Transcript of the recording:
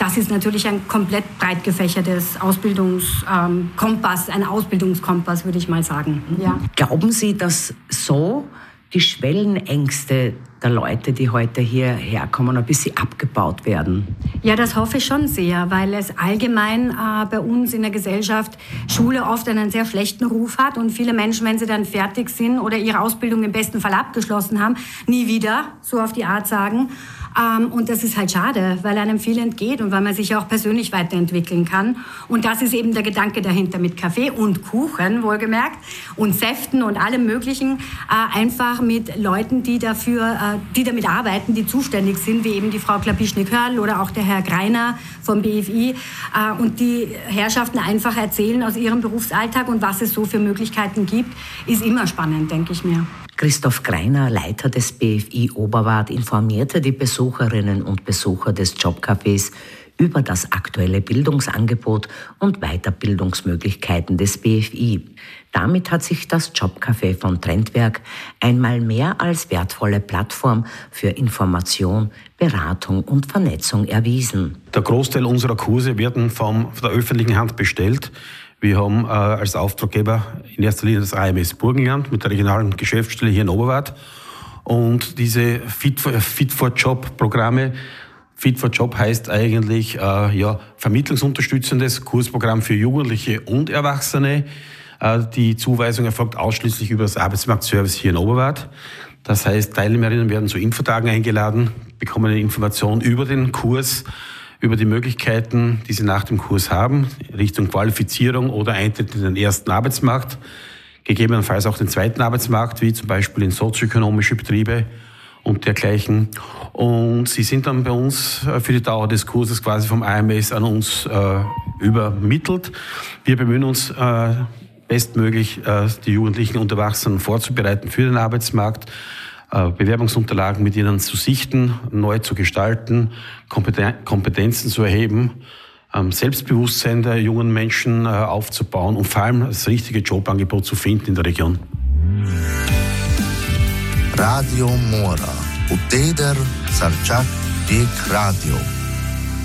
das ist natürlich ein komplett breit gefächertes Ausbildungskompass, ein Ausbildungskompass, würde ich mal sagen. Ja. Glauben Sie, dass so die Schwellenängste der Leute, die heute hierher kommen, ein bisschen abgebaut werden? Ja, das hoffe ich schon sehr, weil es allgemein bei uns in der Gesellschaft Schule oft einen sehr schlechten Ruf hat und viele Menschen, wenn sie dann fertig sind oder ihre Ausbildung im besten Fall abgeschlossen haben, nie wieder, so auf die Art sagen. Und das ist halt schade, weil einem viel entgeht und weil man sich auch persönlich weiterentwickeln kann. Und das ist eben der Gedanke dahinter mit Kaffee und Kuchen, wohlgemerkt, und Säften und allem Möglichen, einfach mit Leuten, die damit arbeiten, die zuständig sind, wie eben die Frau Klapischnik-Hörl oder auch der Herr Greiner vom BFI, und die Herrschaften einfach erzählen aus ihrem Berufsalltag und was es so für Möglichkeiten gibt, ist immer spannend, denke ich mir. Christoph Greiner, Leiter des BFI Oberwart, informierte die Besucherinnen und Besucher des Jobcafés über das aktuelle Bildungsangebot und Weiterbildungsmöglichkeiten des BFI. Damit hat sich das Jobcafé von Trendwerk einmal mehr als wertvolle Plattform für Information, Beratung und Vernetzung erwiesen. Der Großteil unserer Kurse werden von der öffentlichen Hand bestellt. Wir haben als Auftraggeber in erster Linie das AMS Burgenland mit der regionalen Geschäftsstelle hier in Oberwart. Und diese Fit for Job Programme, Fit for Job heißt eigentlich vermittlungsunterstützendes Kursprogramm für Jugendliche und Erwachsene. Die Zuweisung erfolgt ausschließlich über das Arbeitsmarktservice hier in Oberwart. Das heißt, Teilnehmerinnen werden zu Infotagen eingeladen, bekommen eine Information über den Kurs, über die Möglichkeiten, die sie nach dem Kurs haben, Richtung Qualifizierung oder Eintritt in den ersten Arbeitsmarkt, gegebenenfalls auch den zweiten Arbeitsmarkt, wie zum Beispiel in sozioökonomische Betriebe und dergleichen. Und sie sind dann bei uns für die Dauer des Kurses quasi vom AMS an uns übermittelt. Wir bemühen uns bestmöglich, die Jugendlichen und Erwachsenen vorzubereiten für den Arbeitsmarkt, Bewerbungsunterlagen mit ihnen zu sichten, neu zu gestalten, Kompetenzen zu erheben, Selbstbewusstsein der jungen Menschen aufzubauen und vor allem das richtige Jobangebot zu finden in der Region. Radio Mora, Uteder Sarchak Dik Radio.